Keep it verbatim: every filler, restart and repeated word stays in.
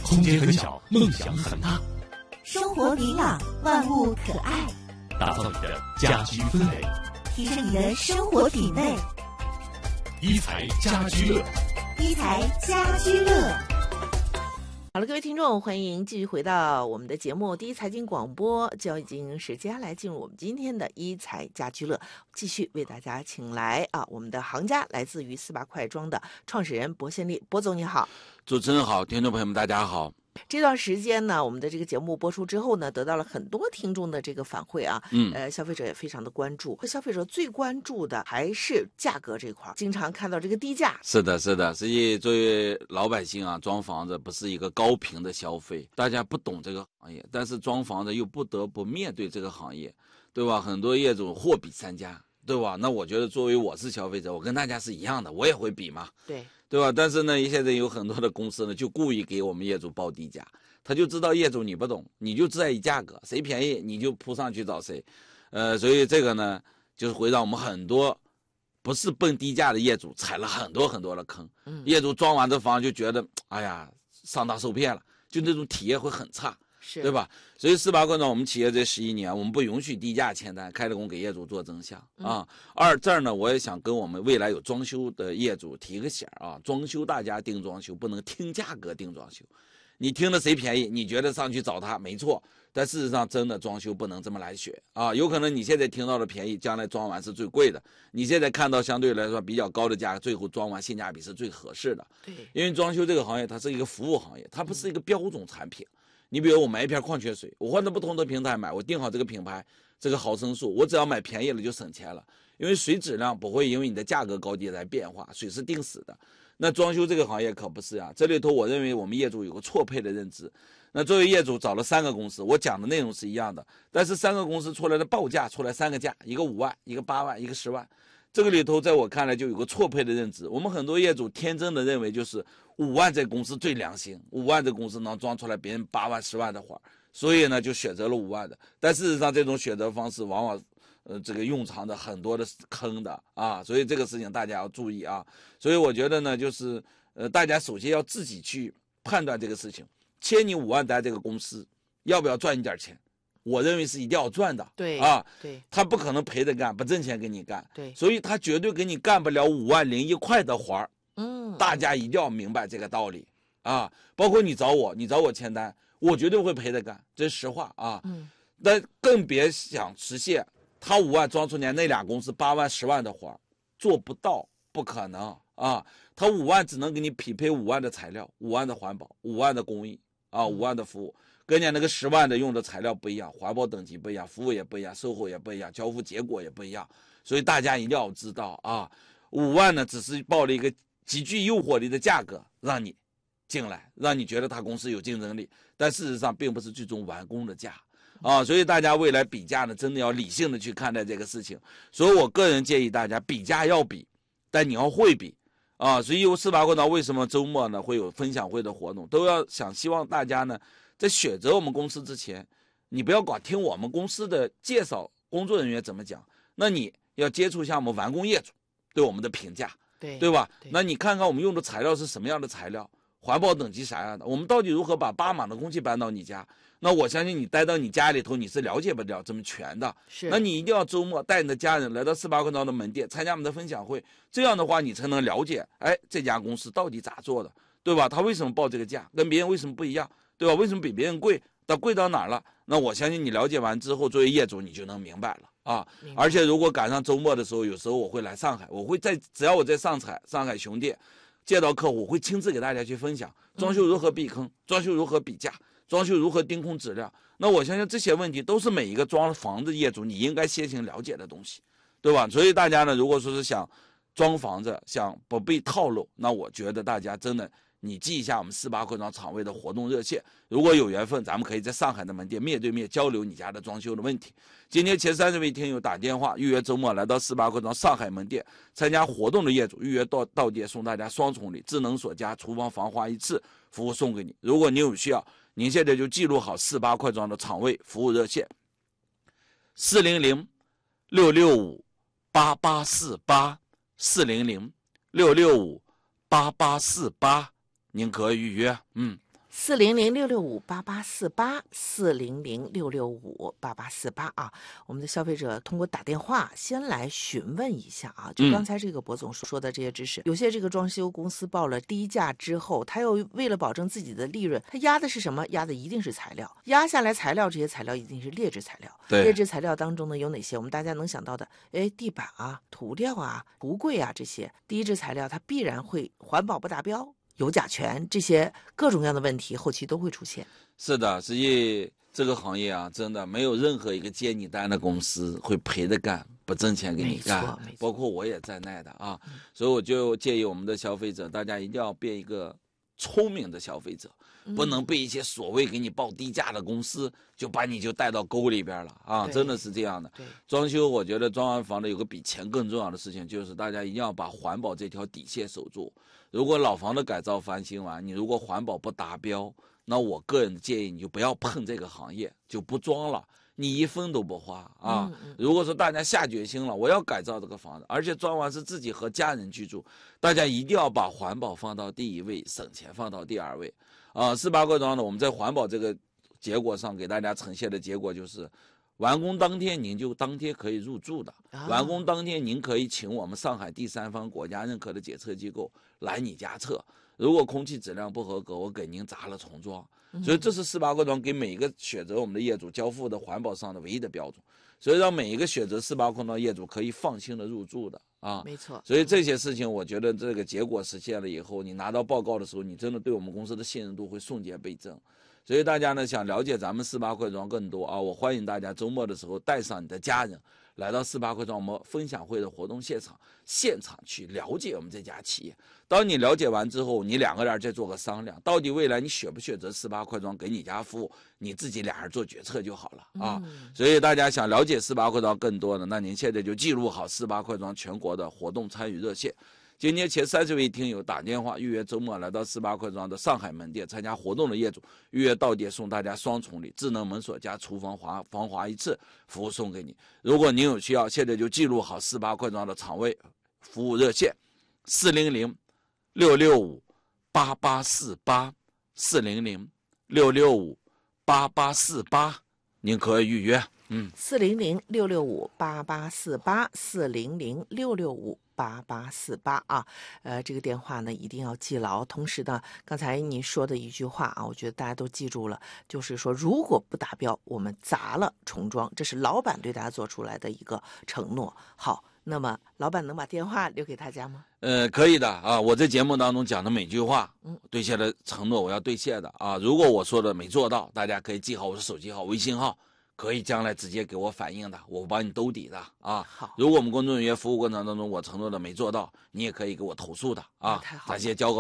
空间很小，梦想很大。 生活明朗，万物可爱。 打造你的家居氛围， 提升你的生活品味。 一材家居乐， 一材家居乐。 好了，各位听众，欢迎继续回到我们的节目第一财经广播，就已经时间来进入我们今天的一财家居乐，继续为大家请来啊我们的行家，来自于四八快装的创始人薄宪利，薄总你好。 主持人好，听众朋友们大家好。 这段时间呢，我们的这个节目播出之后呢，得到了很多听众的这个反馈啊， 嗯， 呃，消费者也非常的关注。消费者最关注的还是价格这块，经常看到这个低价。 是的，是的，实际作为老百姓啊，装房子不是一个高频的消费，大家不懂这个行业，但是装房子又不得不面对这个行业，对吧？很多业主货比三家，对吧？那我觉得作为我是消费者，我跟大家是一样的，我也会比嘛。 对。 对吧？但是呢，现在有很多的公司呢，就故意给我们业主报低价，他就知道业主你不懂，你就在意价格，谁便宜你就扑上去找谁，呃，所以这个呢，就是会让我们很多不是奔低价的业主踩了很多很多的坑。嗯，业主装完这房就觉得，哎呀，上当受骗了，就那种体验会很差。 是对吧？所以四八快装我们企业这十一年，我们不允许低价签单，开了工给业主做增项啊。嗯、二这儿呢，我也想跟我们未来有装修的业主提个醒啊，装修大家定装修不能听价格定装修，你听了谁便宜，你觉得上去找他没错，但事实上真的装修不能这么来学啊。有可能你现在听到的便宜，将来装完是最贵的；你现在看到相对来说比较高的价格，最后装完性价比是最合适的。 对， 因为装修这个行业它是一个服务行业，它不是一个标准产品。嗯，你比如我买一瓶矿泉水，我换到不同的平台买，我定好这个品牌这个毫升数，我只要买便宜了就省钱了，因为水质量不会因为你的价格高低来变化，水是定死的。那装修这个行业可不是啊，这里头我认为我们业主有个错配的认知。那作为业主找了三个公司，我讲的内容是一样的，但是三个公司出来的报价出来三个价，一个五万，一个八万，一个十万。这个里头在我看来就有个错配的认知，我们很多业主天真的认为就是五万这公司最良心，五万这公司能装出来别人八万十万的花，所以呢就选择了五万的。但事实上这种选择方式往往呃这个蕴藏着很多的坑的啊，所以这个事情大家要注意啊。所以我觉得呢就是呃大家首先要自己去判断这个事情，签你五万单这个公司要不要赚你点钱。我认为是一定要赚的， 对啊， 对， 他不可能赔着干，不挣钱给你干， 对， 所以他绝对给你干不了五万零一块的活儿， 嗯， 大家一定要明白这个道理啊。包括你找我，你找我签单，我绝对会赔着干，这是实话啊。嗯，但更别想实现他五万装出来那俩公司八万十万的活儿，做不到，不可能啊。他五万只能给你匹配五万的材料，五万的环保，五万的工艺啊，五万的服务。跟人家那个十万的用的材料不一样，环保等级不一样，服务也不一样，售后也不一样，交付结果也不一样，所以大家一定要知道啊，五万呢只是报了一个极具诱惑力的价格让你进来，让你觉得他公司有竞争力，但事实上并不是最终完工的价啊，所以大家未来比价呢，真的要理性的去看待这个事情。所以我个人建议大家比价要比，但你要会比啊。所以有四八快装为什么周末呢会有分享会的活动，都要想希望大家呢。在选择我们公司之前，你不要光听我们公司的介绍，工作人员怎么讲，那你要接触一下我们完工业主对我们的评价， 对对吧？ 对， 那你看看我们用的材料是什么样的材料，环保等级啥样的，我们到底如何把八码的空气搬到你家？那我相信你待到你家里头，你是了解不了这么全的。 是， 那你一定要周末带你的家人来到四八快装的门店，参加我们的分享会，这样的话你才能了解，哎，这家公司到底咋做的，对吧？他为什么报这个价，跟别人为什么不一样？对吧？为什么比别人贵？它贵到哪儿了？那我相信你了解完之后，作为业主你就能明白了啊。而且如果赶上周末的时候，有时候我会来上海，我会在只要我在上海上海熊店见到客户，我会亲自给大家去分享装修如何避坑，装修如何比价，装修如何盯控质量。那我相信这些问题都是每一个装房子业主你应该先行了解的东西，对吧？所以大家呢，如果说是想装房子，想不被套路，那我觉得大家真的。你记一下我们四八快装厂位的活动热线，如果有缘分，咱们可以在上海的门店面对面交流你家的装修的问题。今天前三十位听友打电话预约周末来到四八快装上海门店参加活动的业主，预约到到店送大家双重礼，智能锁家、厨房防滑一次服务送给你。如果您有需要，您现在就记录好四八快装的厂位服务热线：四零零六六五八八四八，四零零六六五八八四八。您可以预约，嗯， 四零零六六五八八四八，四零零六六五八八四八啊，我们的消费者通过打电话先来询问一下啊，就刚才这个博总说的这些知识，嗯、有些这个装修公司报了低价之后，他又为了保证自己的利润，他压的是什么？压的一定是材料，压下来材料，这些材料一定是劣质材料。 对， 劣质材料当中呢有哪些？我们大家能想到的，哎，地板啊、涂料啊、橱柜啊这些低质材料，它必然会环保不达标。有甲醛，这些各种各样的问题后期都会出现。 是的，实际这个行业啊，真的没有任何一个接你单的公司会赔着干，不挣钱给你干，包括我也在内的啊。嗯、所以我就建议我们的消费者，大家一定要变一个聪明的消费者，嗯、不能被一些所谓给你报低价的公司就把你就带到沟里边了啊！真的是这样的。装修，我觉得装完房子有个比钱更重要的事情，就是大家一定要把环保这条底线守住。如果老房子改造翻新完，你如果环保不达标，那我个人的建议你就不要碰这个行业，就不装了，你一分都不花啊！嗯嗯、如果说大家下决心了，我要改造这个房子，而且装完是自己和家人居住，大家一定要把环保放到第一位，省钱放到第二位。啊，四八贵庄呢，我们在环保这个结果上给大家呈现的结果就是。完工当天您就当天可以入住的，啊、完工当天您可以请我们上海第三方国家认可的检测机构来你家测，如果空气质量不合格，我给您砸了重装。嗯、所以这是四八贵庄给每一个选择我们的业主交付的环保上的唯一的标准，所以让每一个选择四八贵庄业主可以放心的入住的啊。 没错。 所以这些事情，我觉得这个结果实现了以后，你拿到报告的时候，你真的对我们公司的信任度会瞬间倍增。所以大家呢想了解咱们四八贵庄更多啊，我欢迎大家周末的时候带上你的家人来到四八贵庄我们分享会的活动现场，现场去了解我们这家企业。当你了解完之后，你两个人再做个商量，到底未来你选不选择四八贵庄给你家服务，你自己俩人做决策就好了啊。嗯、所以大家想了解四八贵庄更多的，那您现在就记录好四八贵庄全国的活动参与热线。今天前三十位听友打电话预约周末来到四八贵庄的上海门店参加活动的业主，预约到店送大家双重礼，智能门锁加厨房华防滑一次服务送给你。如果您有需要，现在就记录好四八贵庄的场位服务热线四零零六六五八八四八四零零六六五八八四八，您可以预约。嗯， 四零零六六五八八四八四零零六六五八八四八啊，呃，这个电话呢一定要记牢。同时呢，刚才你说的一句话啊，我觉得大家都记住了，就是说如果不达标，我们砸了重装，这是老板对大家做出来的一个承诺。好，那么老板能把电话留给大家吗？ 呃，可以的啊，我在节目当中讲的每句话，嗯，兑现了承诺，我要兑现的啊。如果我说的没做到，大家可以记好我的手机号、微信号。可以将来直接给我反映的，我帮你兜底的啊。 好， 如果我们公众人员服务过程当中我承诺的没做到，你也可以给我投诉的啊。 太好了， 咱先交个